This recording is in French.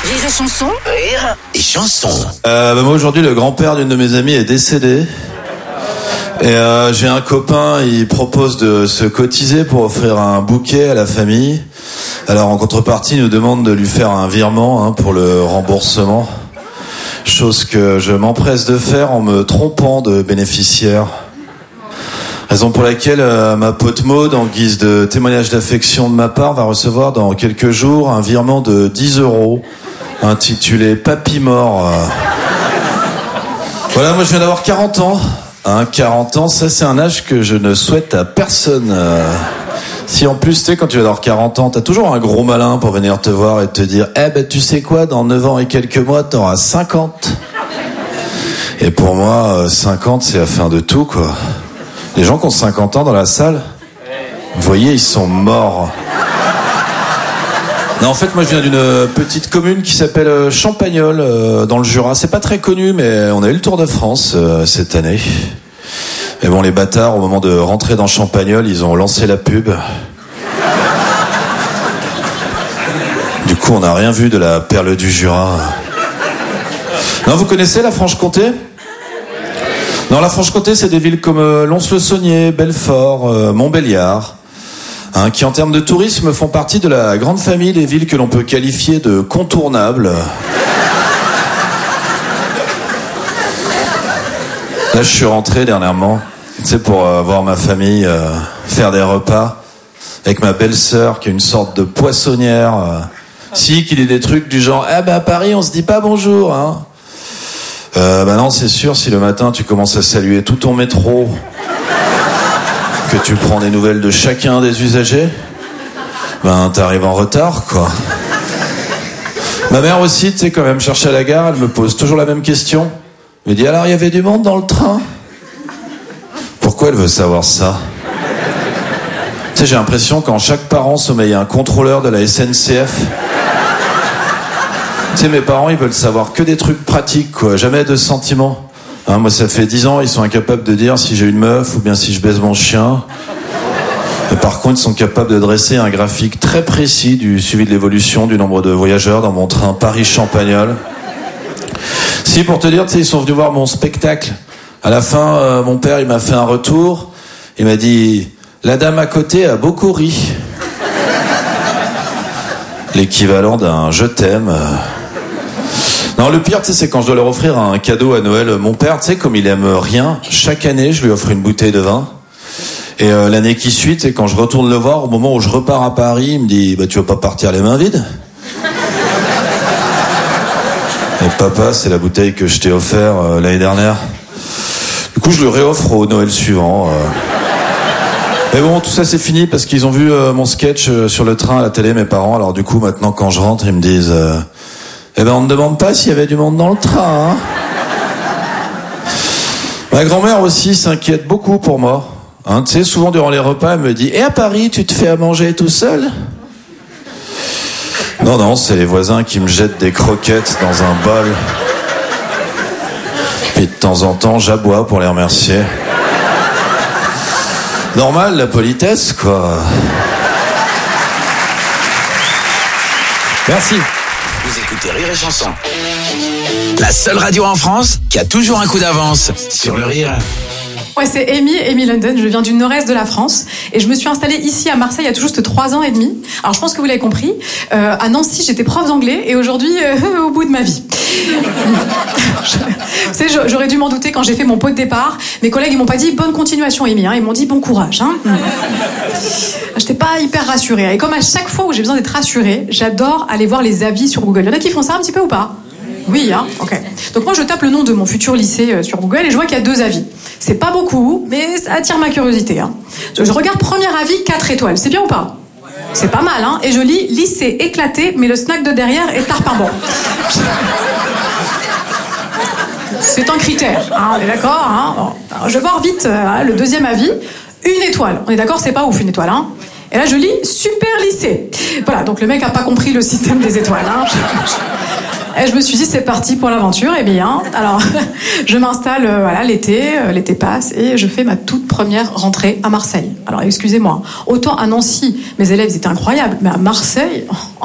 Rire et chanson. Rire et chanson. Moi aujourd'hui le grand-père d'une de mes amies est décédé. Et j'ai un copain, il propose de se cotiser pour offrir un bouquet à la famille. Alors en contrepartie, il nous demande de lui faire un virement pour le remboursement. Chose que je m'empresse de faire en me trompant de bénéficiaire. Raison pour laquelle ma pote Maud, en guise de témoignage d'affection de ma part, va recevoir dans quelques jours un virement de 10 € intitulé Papy mort. Voilà, moi je viens d'avoir 40 ans. 40 ans, ça c'est un âge que je ne souhaite à personne. Si en plus, tu sais, quand tu vas avoir 40 ans, t'as toujours un gros malin pour venir te voir et te dire « tu sais quoi, dans 9 ans et quelques mois, t'auras 50 ». Et pour moi, 50, c'est la fin de tout, quoi. Les gens qui ont 50 ans dans la salle, vous voyez, ils sont morts. Non, en fait, moi, je viens d'une petite commune qui s'appelle Champagnole, dans le Jura. C'est pas très connu, mais on a eu le Tour de France cette année. Mais bon, les bâtards, au moment de rentrer dans Champagnole, ils ont lancé la pub. Du coup, on n'a rien vu de la perle du Jura. Non, vous connaissez la Franche-Comté ? Non, la Franche-Comté, c'est des villes comme Lons-le-Saunier, Belfort, Montbéliard, qui en termes de tourisme font partie de la grande famille des villes que l'on peut qualifier de contournables. Là, je suis rentré dernièrement, tu sais, pour voir ma famille faire des repas avec ma belle-sœur qui est une sorte de poissonnière. Qui dit des trucs du genre à Paris, on se dit pas bonjour, hein. Non, c'est sûr, si le matin tu commences à saluer tout ton métro, que tu prends des nouvelles de chacun des usagers, t'arrives en retard, quoi. Ma mère aussi, tu sais, quand elle me cherche à la gare, elle me pose toujours la même question. Elle me dit, alors il y avait du monde dans le train ? Pourquoi elle veut savoir ça ? Tu sais, j'ai l'impression qu'en chaque parent sommeille un contrôleur de la SNCF. Tu sais, mes parents, ils veulent savoir que des trucs pratiques, quoi. Jamais de sentiments. Moi, ça fait 10 ans, ils sont incapables de dire si j'ai une meuf ou bien si je baise mon chien. Mais par contre, ils sont capables de dresser un graphique très précis du suivi de l'évolution du nombre de voyageurs dans mon train Paris-Champagnole. Si, pour te dire, tu sais, ils sont venus voir mon spectacle. À la fin, mon père, il m'a fait un retour. Il m'a dit, la dame à côté a beaucoup ri. L'équivalent d'un je t'aime. Non, le pire, tu sais, c'est quand je dois leur offrir un cadeau à Noël. Mon père, tu sais, comme il aime rien, chaque année, je lui offre une bouteille de vin. Et l'année qui suit, tu sais, quand je retourne le voir, au moment où je repars à Paris, il me dit, tu vas pas partir les mains vides ? Et papa, c'est la bouteille que je t'ai offert l'année dernière. Du coup, je le réoffre au Noël suivant. Mais bon, tout ça c'est fini parce qu'ils ont vu mon sketch sur le train à la télé, mes parents. Alors du coup, maintenant quand je rentre, ils me disent on ne demande pas s'il y avait du monde dans le train, hein. Ma grand-mère aussi s'inquiète beaucoup pour moi. Tu sais, souvent durant les repas, elle me dit « Et à Paris, tu te fais à manger tout seul ?» Non, c'est les voisins qui me jettent des croquettes dans un bol. Puis de temps en temps, j'aboie pour les remercier. Normal, la politesse, quoi. Merci. Vous écoutez Rire et Chanson. La seule radio en France qui a toujours un coup d'avance sur le rire. Ouais, c'est Amy London, je viens du nord-est de la France et je me suis installée ici à Marseille il y a tout juste 3 ans et demi. Alors je pense que vous l'avez compris, à Nancy j'étais prof d'anglais et aujourd'hui au bout de ma vie. J'aurais dû m'en douter quand j'ai fait mon pot de départ. Mes collègues ils m'ont pas dit bonne continuation Amy, ils m'ont dit bon courage. J'étais pas hyper rassurée et comme à chaque fois où j'ai besoin d'être rassurée, j'adore aller voir les avis sur Google. Il y en a qui font ça un petit peu ou pas ? Oui, ok. Donc moi je tape le nom de mon futur lycée sur Google et je vois qu'il y a 2 avis. C'est pas beaucoup, mais ça attire ma curiosité. Je regarde premier avis 4 étoiles, c'est bien ou pas ? C'est pas mal, et je lis lycée éclaté, mais le snack de derrière est tarpin-bon. C'est un critère, on est d'accord, Alors, je vais voir vite le 2e avis, 1 étoile. On est d'accord, c'est pas ouf 1 étoile, Et là je lis super lycée. Voilà, donc le mec a pas compris le système des étoiles, Et je me suis dit, c'est parti pour l'aventure. Eh bien, alors, je m'installe, l'été passe, et je fais ma toute première rentrée à Marseille. Alors, excusez-moi, autant à Nancy, mes élèves étaient incroyables, mais à Marseille...